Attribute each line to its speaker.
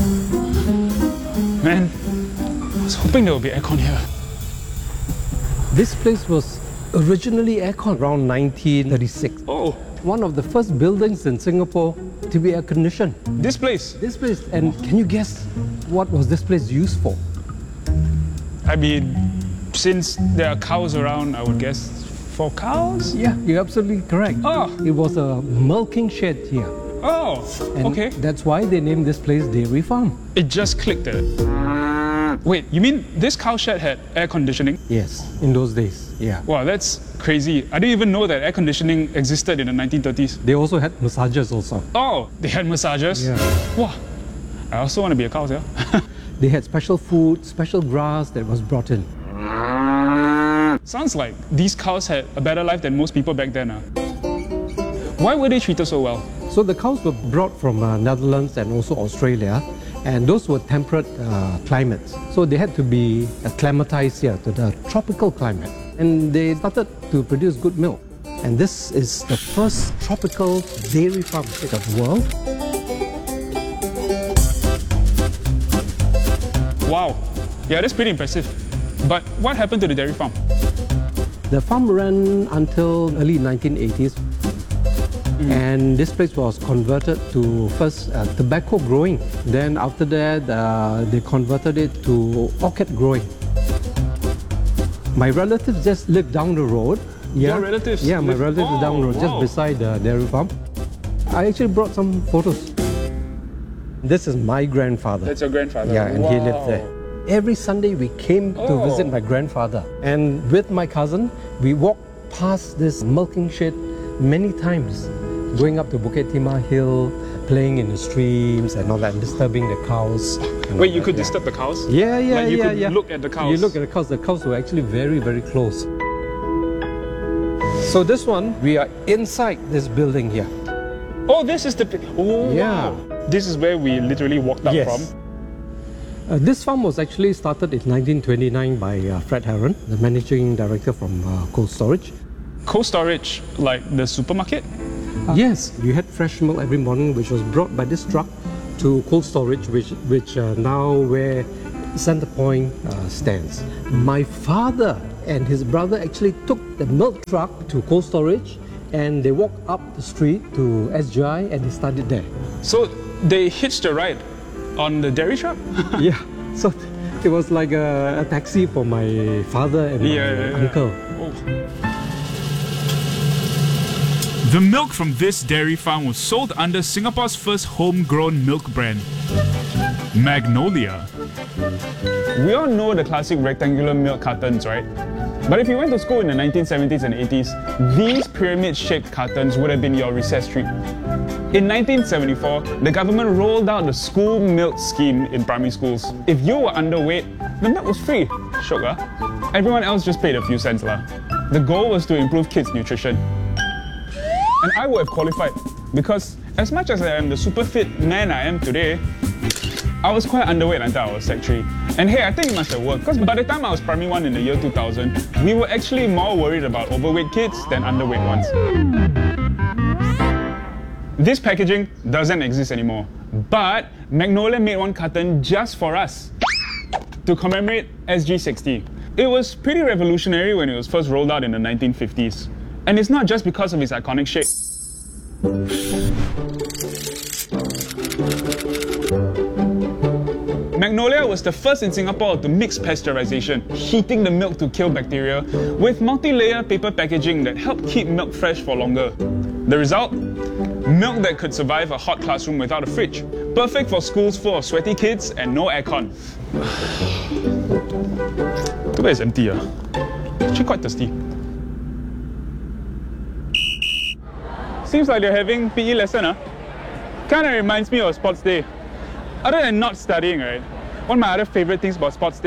Speaker 1: Man, I was hoping there would be aircon here.
Speaker 2: This place was originally aircon around 1936.
Speaker 1: Oh,
Speaker 2: One of the first buildings in Singapore to be air conditioned.
Speaker 1: this place.
Speaker 2: This place, and can you guess what was this place used for?
Speaker 1: I mean, since there are cows around, I would guess for cows?
Speaker 2: Yeah, you're absolutely correct.
Speaker 1: Oh.
Speaker 2: It was a milking shed here.
Speaker 1: Oh,
Speaker 2: And
Speaker 1: okay.
Speaker 2: that's why they named this place Dairy Farm.
Speaker 1: It just clicked there. Wait, you mean this cow shed had air conditioning?
Speaker 2: Yes, in those days, yeah.
Speaker 1: Wow, that's crazy. I didn't even know that air conditioning existed in the 1930s.
Speaker 2: They also had massages also.
Speaker 1: Oh, they had massages?
Speaker 2: Yeah.
Speaker 1: Wow, I also want to be a cow, yeah?
Speaker 2: They had special food, special grass that was brought in.
Speaker 1: Sounds like these cows had a better life than most people back then. Why were they treated so well?
Speaker 2: So the cows were brought from Netherlands and also Australia, and those were temperate climates. So they had to be acclimatized here to the tropical climate. And they started to produce good milk. And this is the first tropical dairy farm in the world.
Speaker 1: Wow, yeah, that's pretty impressive. But what happened to the dairy farm?
Speaker 2: The farm ran until early 1980s. And this place was converted to first tobacco growing. Then after that, they converted it to orchid growing. My relatives just lived down the road.
Speaker 1: Your relatives?
Speaker 2: Yeah, my relatives
Speaker 1: Oh,
Speaker 2: down the road,
Speaker 1: wow.
Speaker 2: just beside the dairy farm. I actually brought some photos. This is my grandfather.
Speaker 1: That's your grandfather?
Speaker 2: Yeah, and he lived
Speaker 1: Wow.
Speaker 2: there. Every Sunday we came to
Speaker 1: Oh.
Speaker 2: visit my grandfather. And with my cousin, we walked past this milking shed many times, going up to Bukit Timah Hill, playing in the streams and all that, and disturbing the cows. and
Speaker 1: Wait,
Speaker 2: all
Speaker 1: you
Speaker 2: that,
Speaker 1: could
Speaker 2: yeah.
Speaker 1: disturb the cows?
Speaker 2: Yeah, yeah,
Speaker 1: Like you
Speaker 2: yeah,
Speaker 1: could
Speaker 2: yeah.
Speaker 1: look at the cows?
Speaker 2: You look at the cows were actually very, very close. So this one, we are inside this building here.
Speaker 1: Oh, this is the... Oh,
Speaker 2: Yeah.
Speaker 1: wow. This is where we literally walked up
Speaker 2: Yes.
Speaker 1: from.
Speaker 2: This farm was actually started in 1929 by Fred Heron, the managing director from Cold Storage.
Speaker 1: Cold storage, like the supermarket?
Speaker 2: Yes, you had fresh milk every morning, which was brought by this truck to cold storage, which now where Centrepoint stands. My father and his brother actually took the milk truck to cold storage, and they walked up the street to SGI, and they started there.
Speaker 1: So they hitched a ride on the dairy truck?
Speaker 2: Yeah, so it was like a taxi for my father and my uncle.
Speaker 1: Oh.
Speaker 3: The milk from this dairy farm was sold under Singapore's first homegrown milk brand, Magnolia.
Speaker 1: We all know the classic rectangular milk cartons, right? But if you went to school in the 1970s and 80s, these pyramid-shaped cartons would have been your recess treat. In 1974, the government rolled out the school milk scheme in primary schools. If you were underweight, the milk was free. Shiok, ah? Everyone else just paid a few cents lah. The goal was to improve kids' nutrition. And I would have qualified, because as much as I am the super fit man I am today, I was quite underweight until I was Sec 3. And hey, I think it must have worked, because by the time I was primary 1 in the year 2000, we were actually more worried about overweight kids than underweight ones. This packaging doesn't exist anymore, but Magnolia made one carton just for us to commemorate SG60. It was pretty revolutionary when it was first rolled out in the 1950s. And it's not just because of its iconic shape. Magnolia was the first in Singapore to mix pasteurization, heating the milk to kill bacteria, with multi-layer paper packaging that helped keep milk fresh for longer. The result? Milk that could survive a hot classroom without a fridge. Perfect for schools full of sweaty kids and no aircon. Too bad it's empty. Actually quite thirsty. Seems like they're having PE lesson, huh? Kinda reminds me of sports day. Other than not studying, right? One of my other favorite things about sports day